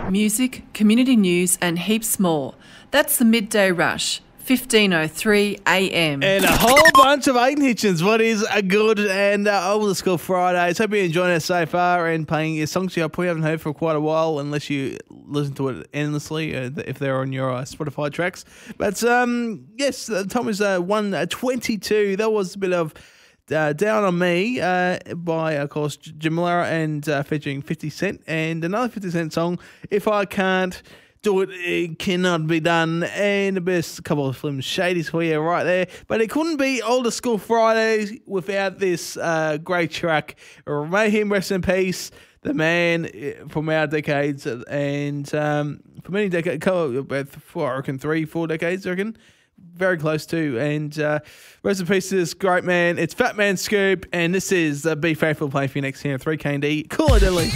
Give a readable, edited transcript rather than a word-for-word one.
Music, community news and heaps more. That's the Midday Rush, 15:03 a.m. And a whole bunch of Aiden Hitchens. What is a good and older school Fridays? Hope you're enjoying us so far and playing your songs you probably haven't heard for quite a while, unless you listen to it endlessly if they're on your Spotify tracks. But yes, the time was 1:22. That was a bit of Down on Me by, of course, Jamila and featuring 50 Cent, and another 50 Cent song, If I Can't Do It, It Cannot Be Done, and the best couple of Slim Shadys for you right there. But it couldn't be Older School Fridays without this great track. May him rest in peace, the man from our decades, and for many decades, about 3-4 decades, I reckon. Very close to, and rest in peace to this great man. It's Fat Man Scoop, and this is Be Faithful playing for you next here at 3KD. Cool, Deadly.